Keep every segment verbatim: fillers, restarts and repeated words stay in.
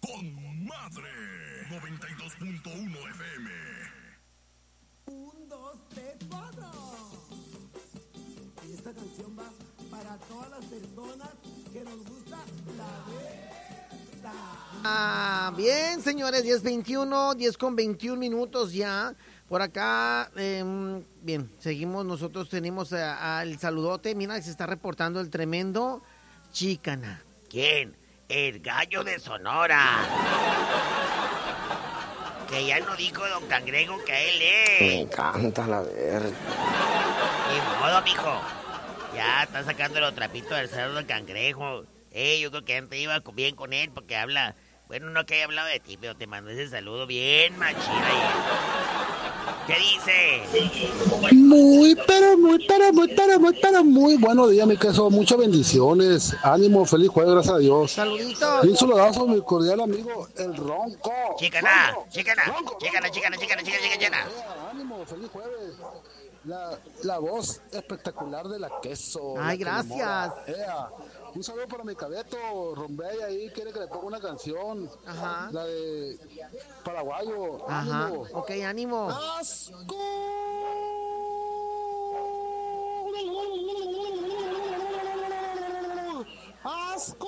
con madre. noventa y dos punto uno F M. Un, dos, tres, cuatro. Y esta canción va para todas las personas que nos gusta la verdad. Ah, bien, señores, diez veintiuno, diez con veintiún minutos ya. Por acá, eh, bien, seguimos, nosotros tenemos al saludote. Mira, se está reportando el tremendo Chícana. ¿Quién? El gallo de Sonora. Que ya no dijo don Cangrejo que él es. Me encanta la verde. Ni modo, mijo. Ya está sacando los trapitos del cerdo del Cangrejo. Eh, yo creo que antes iba bien con él porque habla... Bueno, no que haya hablado de ti, pero te mando ese saludo bien machina. ¿Qué dice? Muy, pero muy, pero muy, pero muy, pero muy buenos días, mi queso. Muchas bendiciones. Ánimo, feliz jueves, gracias a Dios. Saluditos. Un saludazo, mi cordial amigo, el Ronco. Chícana, chícana, chícana, chícana, chícana, chícana, chícana. Ánimo, feliz jueves. La, la voz espectacular de la queso. Ay, la gracias. Ea. Un saludo para mi cabeto, Rombey ahí, quiere que le ponga una canción. Ajá. La de Paraguayo. Ajá. Ánimo. Ok, ánimo. ¡Asco! ¡Asco!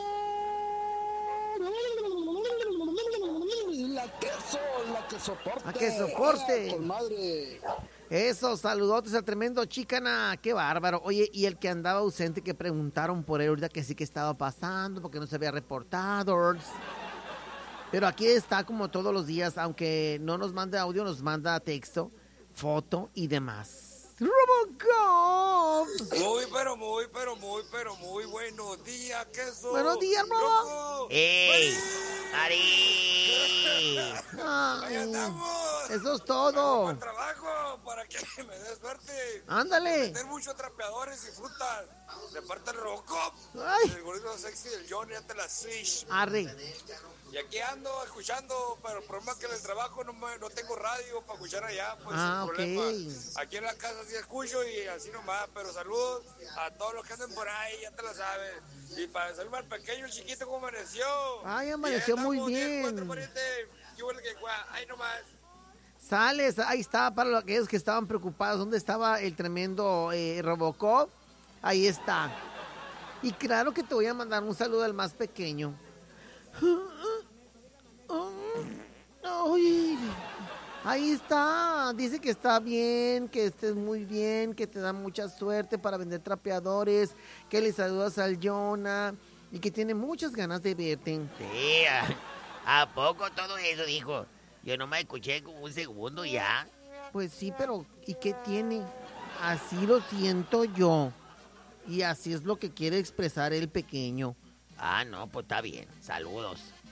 La queso, la que soporte. La que soporte. Con madre. Eso, saludotes al tremendo Chícana, qué bárbaro. Oye, y el que andaba ausente, que preguntaron por él ahorita que sí que estaba pasando, porque no se había reportado. Pero aquí está como todos los días, aunque no nos manda audio, nos manda texto, foto y demás. Robocop. Muy, pero muy, pero muy, pero muy buenos días, queso. Buenos días, Robo. ¡Ey! ¡Ari! Ahí andamos. Eso es todo. Para trabajo, para que me dé suerte. Ándale. Tener muchos trapeadores y frutas. De parte del Robocop. Ay. El gordito sexy del Johnny ante la Switch. Arre. Y aquí ando escuchando, pero el problema es que en el trabajo no, me, no tengo radio para escuchar allá, pues Ah, el problema. ok. Aquí en la casa sí escucho y así nomás, pero saludos a todos los que andan por ahí, ya te lo sabes. Y para saludar al pequeño, el chiquito, ¿cómo amaneció? Ay, amaneció muy bien. Ahí nomás. Sales, ahí está, para aquellos que estaban preocupados, ¿dónde estaba el tremendo eh, Robocop? Ahí está. Y claro que te voy a mandar un saludo al más pequeño. Ay, ahí está, dice que está bien, que estés muy bien, que te da mucha suerte para vender trapeadores, que le saludas al Jonah y que tiene muchas ganas de verte. Sí, ¿a, ¿a poco todo eso dijo? Yo no me escuché como un segundo ya. Pues sí, pero ¿y qué tiene? Así lo siento yo. Y así es lo que quiere expresar el pequeño. Ah, no, pues está bien. Saludos.